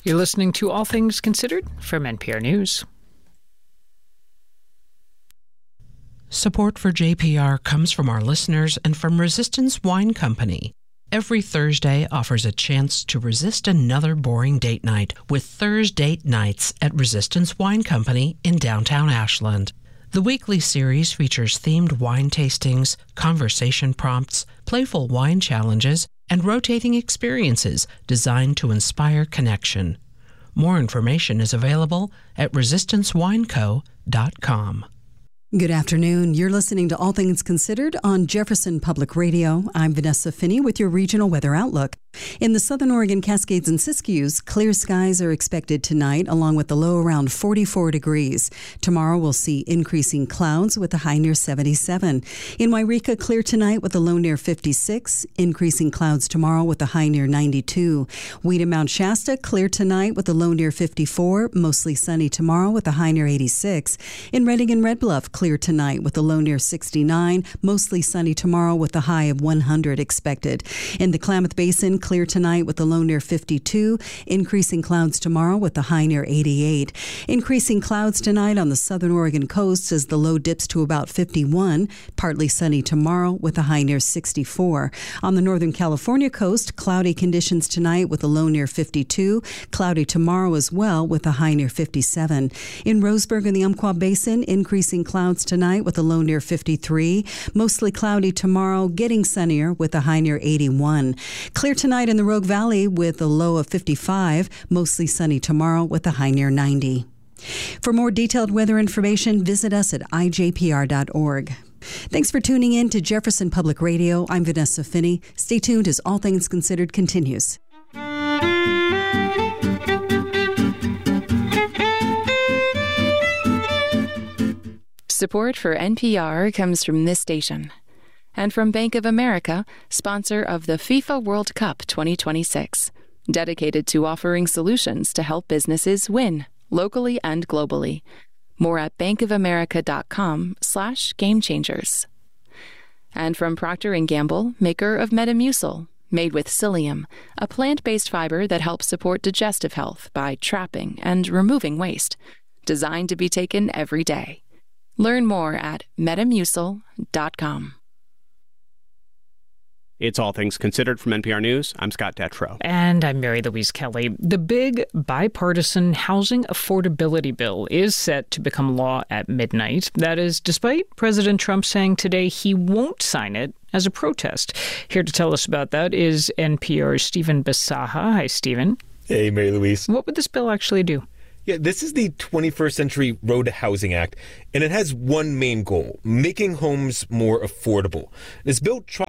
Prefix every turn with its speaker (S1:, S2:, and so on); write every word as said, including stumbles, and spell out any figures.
S1: You're listening to All Things Considered from N P R News.
S2: Support for J P R comes from our listeners and from Resistance Wine Company. Every Thursday offers a chance to resist another boring date night with Thursday nights at Resistance Wine Company in downtown Ashland. The weekly series features themed wine tastings, conversation prompts, playful wine challenges, and rotating experiences designed to inspire connection. More information is available at resistance wine co dot com.
S3: Good afternoon. You're listening to All Things Considered on Jefferson Public Radio. I'm Vanessa Finney with your regional weather outlook. In the southern Oregon Cascades and Siskiyous, clear skies are expected tonight, along with the low around forty-four degrees. Tomorrow we'll see increasing clouds with a high near seventy-seven. In Wairika, clear tonight with a low near fifty-six. Increasing clouds tomorrow with a high near ninety-two. Wheat and Mount Shasta, clear tonight with a low near fifty-four. Mostly sunny tomorrow with a high near eighty-six. In Redding and Red Bluff, clear tonight with a low near sixty-nine. Mostly sunny tomorrow with a high of one hundred expected. In the Klamath Basin, clear tonight with a low near fifty-two. Increasing clouds tomorrow with a high near eighty-eight. Increasing clouds tonight on the southern Oregon coast as the low dips to about fifty-one. Partly sunny tomorrow with a high near sixty-four. On the northern California coast, cloudy conditions tonight with a low near fifty-two. Cloudy tomorrow as well with a high near fifty-seven. In Roseburg and the Umpqua Basin, increasing clouds tonight with a low near fifty-three. Mostly cloudy tomorrow, getting sunnier with a high near eighty-one. Clear tonight in the Rogue Valley with a low of fifty-five. Mostly sunny tomorrow with a high near ninety. For more detailed weather information, visit us at i j p r dot org. Thanks for tuning in to Jefferson Public Radio. I'm Vanessa Finney. Stay tuned as All Things Considered continues.
S4: Support for N P R comes from this station and from Bank of America, sponsor of the FIFA World Cup twenty twenty-six, dedicated to offering solutions to help businesses win locally and globally. More at bankofamerica.com slash game changers. And from Procter and Gamble, maker of Metamucil, made with psyllium, a plant-based fiber that helps support digestive health by trapping and removing waste, designed to be taken every day. Learn more at metamucil dot com.
S5: It's All Things Considered from N P R News. I'm Scott Detrow.
S1: And I'm Mary Louise Kelly. The big bipartisan housing affordability bill is set to become law at midnight. That is despite President Trump saying today he won't sign it as a protest. Here to tell us about that is N P R's Stephen Bisaha. Hi, Stephen.
S6: Hey, Mary Louise.
S1: What would this bill actually do?
S6: Yeah, this is the twenty-first Century Road to Housing Act, and it has one main goal: making homes more affordable. This bill tries